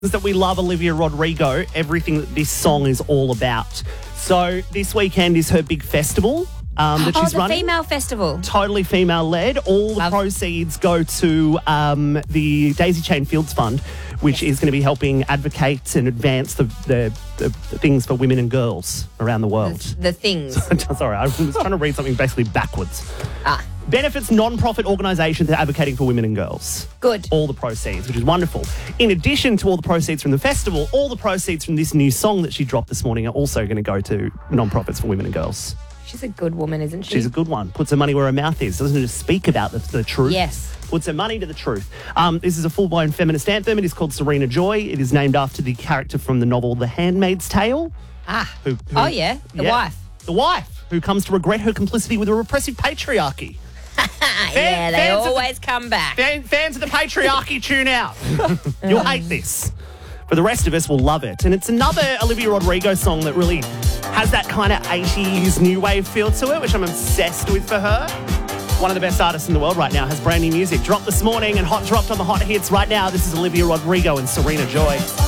that we love Olivia Rodrigo, everything that this song is all about. So this weekend is her big festival that she's running. Female festival. Totally female-led. All the proceeds go to the Daisy Chain Fields Fund, which is going to be helping advocate and advance the things for women and girls around the world. The things. Sorry, I was trying to read something basically backwards. Benefits non-profit organisations that are advocating for women and girls. Good. All the proceeds, which is wonderful. In addition to all the proceeds from the festival, all the proceeds from this new song that she dropped this morning are also going to go to non-profits for women and girls. She's a good woman, isn't she? She's a good one. Puts her money where her mouth is. Doesn't just speak about the truth. Yes. Puts her money to the truth. This is a full-blown feminist anthem. It is called Serena Joy. It is named after the character from the novel The Handmaid's Tale. The wife. The wife, who comes to regret her complicity with a repressive patriarchy. They always come back. Fans of the patriarchy, tune out. You'll hate this. But the rest of us will love it. And it's another Olivia Rodrigo song that really has that kind of 80s new wave feel to it, which I'm obsessed with for her. One of the best artists in the world right now, has brand new music. Dropped this morning and dropped on the hot hits right now. This is Olivia Rodrigo and Serena Joy.